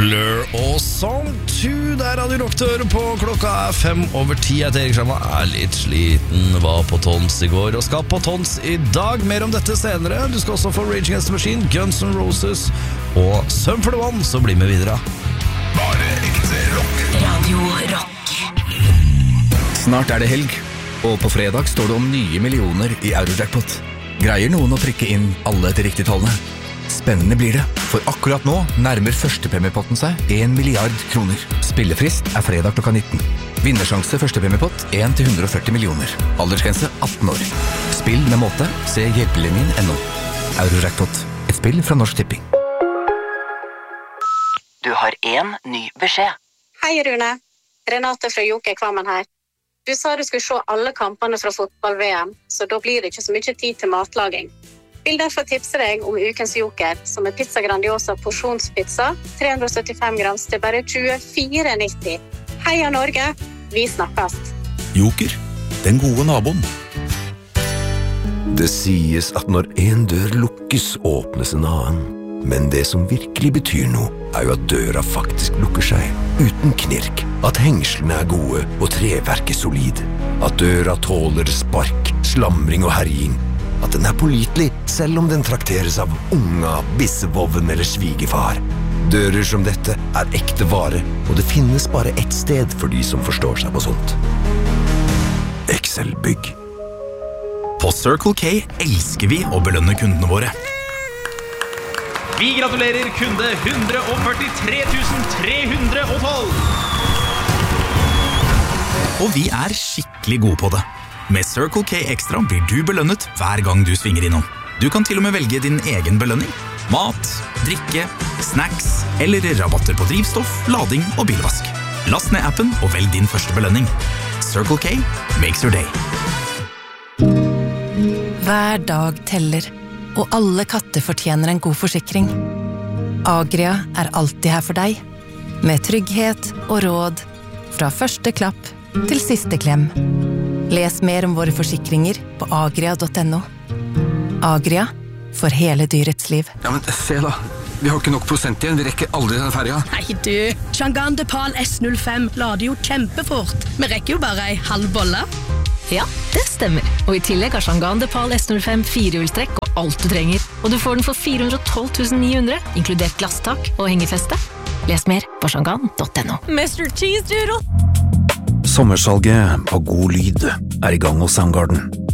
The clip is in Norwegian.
Blur og Song 2. Der hadde Roktør på klokka 5:10. Jeg Erik Sjarma litt sliten, var på Tons i går og skal på Tons i dag. Mer om dette senere. Du skal også få Rage Against the Machine, Guns N' Roses og Sum 41, så bli med videre. Bare ekte rock. Radio Rock. Snart det helg, og på fredag står det om nye millioner i Eurojackpot. Greier noen å trykke inn alle til riktige tallene? Spennende blir det, for akkurat nå nærmer førstepremiepotten seg 1 milliard kroner. Spillefrist fredag klokka 19. Vinnersjanse førstepremiepott 1 til 140 millioner. Aldersgrense 18 år. Spill med måte, se hjelpelinjen.no. Eurojackpot, et spill fra Norsk Tipping. Du har en ny beskjed. Hei Rune, Renate fra Joker Kvammen her. Du sa du skulle se alle kampene fra fotball-VM, så da blir det ikke så mye tid til matlaging. Vil derfor tipse deg om ukens Joker, som Pizza Grandiosa porsjonspizza, 375 grams til bare 24,90. Heia Norge, vi snakkes. Joker, den gode naboen. Det sies at når en dør lukkes, åpnes en annen. Men det som virkelig betyr noe, jo at døra faktisk lukker seg, uten knirk. At hengslene gode og treverket solid. At døra tåler spark, slamring og herjing. At den pålitelig, selv om den trakteres av unga, bissevovven eller svigefar. Dører som dette ekte vare, og det finnes bare ett sted for de som forstår seg på sånt. Excel-bygg. På Circle K elsker vi å belønne kundene våre. Vi gratulerer kunde 143 312! Og vi skikkelig gode på det. Med Circle K Extra blir du belønnet hver gang du svinger innom. Du kan til og med velge din egen belønning. Mat, drikke, snacks eller rabatter på drivstoff, lading og bilvask. Last ned appen og velg din første belønning. Circle K makes your day. Hver dag teller, og alle katter fortjener en god forsikring. Agria alltid her for deg, med trygghet og råd, fra første klapp til siste klem. Les mer om våre forsikringer på agria.no. Agria, for hele dyrets liv. Ja, men se da, vi har ikke nok prosent igjen, vi rekker aldri den ferja. Nei du, Changan de Pal S05 lader jo kjempefort. Vi rekker jo bare en halv bolle. Ja, det stemmer. Og i tillegg har Changan de Pal S05 firehjulstrekk og alt du trenger. Og du får den for 412 900, inkludert glasstak og hengefeste. Les mer på changan.no. Mr. Cheese Doodle! Sommersalget på god lyd i gang hos Soundgarden.